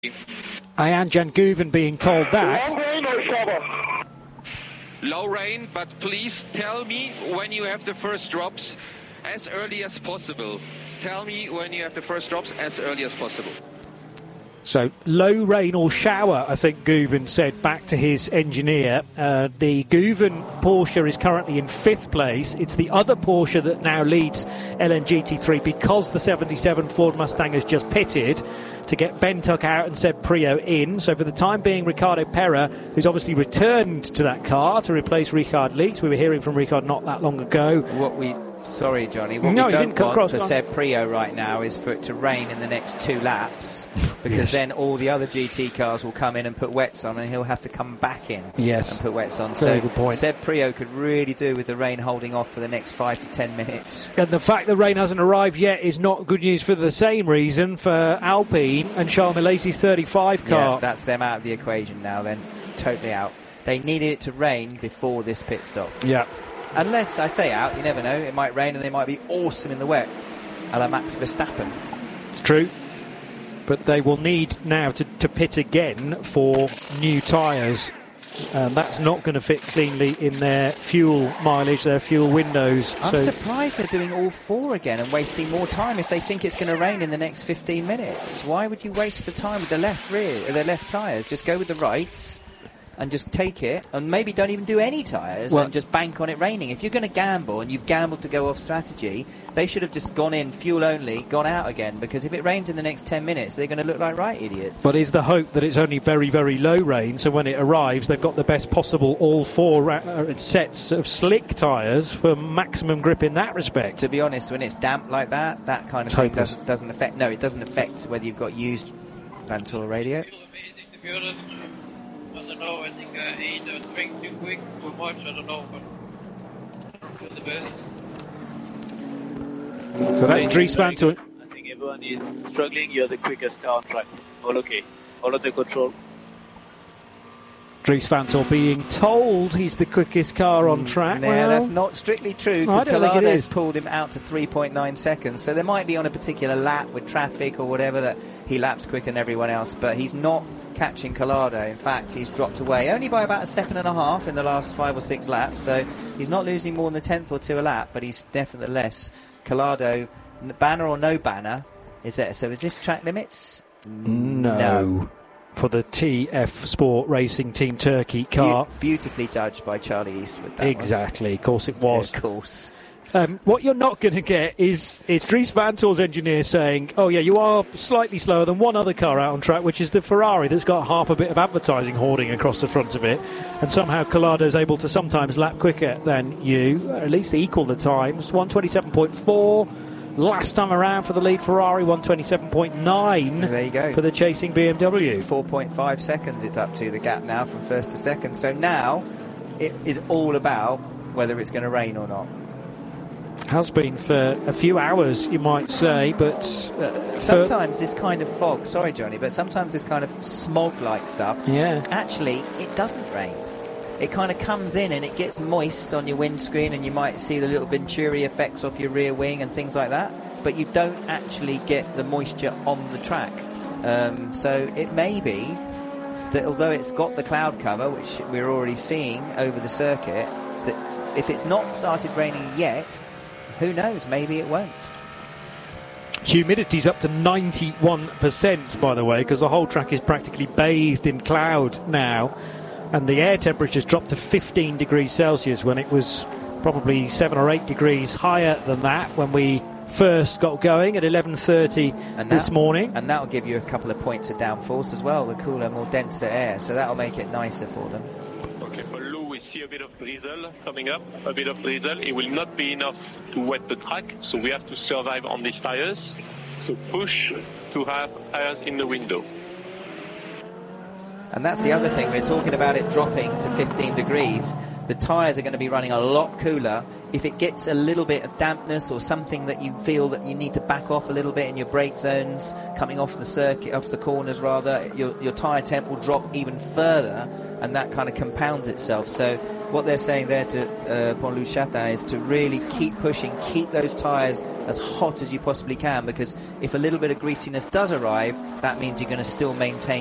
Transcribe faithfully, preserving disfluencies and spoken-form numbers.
Ayaan Jan Guven being told that. Low rain or shower? Low rain, but please tell me when you have the first drops as early as possible. Tell me when you have the first drops as early as possible. So, low rain or shower, I think Guven said back to his engineer. Uh, the Guven Porsche is currently in fifth place. It's the other Porsche that now leads L N G T three because the seventy-seven Ford Mustang has just pitted to get Ben Tuck out and Seb Priaulx in. So for the time being, Ricardo Pera, who's obviously returned to that car to replace Richard Lietz. We were hearing from Richard not that long ago. What we... Sorry, Johnny. What no, we don't want across, for Seb Priaulx right now is for it to rain in the next two laps, because yes. then all the other G T cars will come in and put wets on, and he'll have to come back in yes. and put wets on. Very so good point. Seb Priaulx could really do with the rain holding off for the next five to ten minutes. And the fact the rain hasn't arrived yet is not good news for the same reason for Alpine and Charles Milesi's thirty-five car. Yeah, that's them out of the equation now then. Totally out. They needed it to rain before this pit stop. Yeah. Unless, I say out, you never know, it might rain and they might be awesome in the wet, a la Max Verstappen. It's true. But they will need now to, to pit again for new tyres. And that's not going to fit cleanly in their fuel mileage, their fuel windows. I'm so surprised they're doing all four again and wasting more time if they think it's going to rain in the next fifteen minutes. Why would you waste the time with the left rear, the left tyres? Just go with the rights and just take it, and maybe don't even do any tyres well, and just bank on it raining. If you're going to gamble, and you've gambled to go off strategy, they should have just gone in fuel only, gone out again, because if it rains in the next ten minutes, they're going to look like right idiots. But is the hope that it's only very, very low rain, so when it arrives, they've got the best possible all four ra- sets of slick tyres for maximum grip in that respect? To be honest, when it's damp like that, that kind of it's thing doesn't, doesn't affect... No, it doesn't affect whether you've got used Vanthoor radio. I don't know, I think I either drink too quick, too much, I don't know, but do the best. So that's Dries Vanthoor. I think everyone is struggling, you're the quickest car on track. All okay, all under control. Dries Vanthoor being told he's the quickest car on track. Yeah, well, that's not strictly true, because Colado's pulled him out to three point nine seconds, so there might be on a particular lap with traffic or whatever that he laps quicker than everyone else, but he's not catching Collado. In fact, he's dropped away only by about a second and a half in the last five or six laps, so he's not losing more than a tenth or two a lap, but he's definitely less. Collado, banner or no banner, is there? So is this track limits? No. No. For the T F Sport Racing Team Turkey car. Be- beautifully judged by Charlie Eastwood. That exactly, was. of course it was. Yeah, of course. Um, what you're not going to get is, is Dries Vanthoor's engineer saying, oh yeah, you are slightly slower than one other car out on track, which is the Ferrari that's got half a bit of advertising hoarding across the front of it, and somehow Colado's able to sometimes lap quicker than you, or at least equal the times. one twenty-seven point four last time around for the lead Ferrari, one twenty-seven point nine there you go. For the chasing B M W. four point five seconds it's up to, the gap now from first to second, so now it is all about whether it's going to rain or not. Has been for a few hours, you might say, but uh, sometimes this kind of fog, sorry Johnny, but sometimes this kind of smog-like stuff, yeah, actually it doesn't rain. It kind of comes in and it gets moist on your windscreen, and you might see the little Venturi effects off your rear wing and things like that, but you don't actually get the moisture on the track. Um, so it may be that although it's got the cloud cover, which we're already seeing over the circuit, that if it's not started raining yet, who knows, maybe it won't. Humidity's up to ninety-one percent, by the way, because the whole track is practically bathed in cloud now, and the air temperature's dropped to fifteen degrees Celsius when it was probably seven or eight degrees higher than that when we first got going at eleven thirty this morning. And that'll give you a couple of points of downforce as well, the cooler, more denser air, so that'll make it nicer for them. Okay, for Lou, we see a bit of drizzle coming up, a bit of drizzle. It will not be enough to wet the track, so we have to survive on these tires. So push to have tires in the window. And that's the other thing, we're talking about it dropping to fifteen degrees. The tyres are going to be running a lot cooler. If it gets a little bit of dampness or something that you feel that you need to back off a little bit in your brake zones, coming off the circuit, off the corners rather, your, your tyre temp will drop even further, and that kind of compounds itself. So what they're saying there to uh, Pont-Loup-Chatin is to really keep pushing, keep those tyres as hot as you possibly can, because if a little bit of greasiness does arrive, that means you're going to still maintain